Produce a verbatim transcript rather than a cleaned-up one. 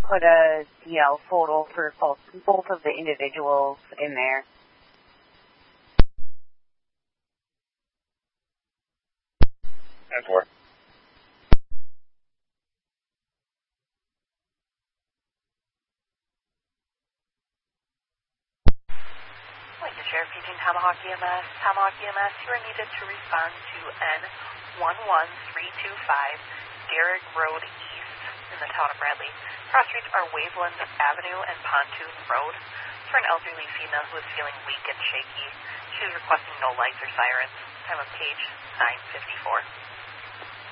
put a, you know, photo for both, both of the individuals in there. And four. Lincoln Sheriff Eugene Tomahawk E M S. Tomahawk E M S, you are needed to respond to N one one three two five Derrick Road East in the town of Bradley. Cross streets are Waveland Avenue and Pontoon Road. For an elderly female who is feeling weak and shaky, she is requesting no lights or sirens. Time of page nine fifty-four.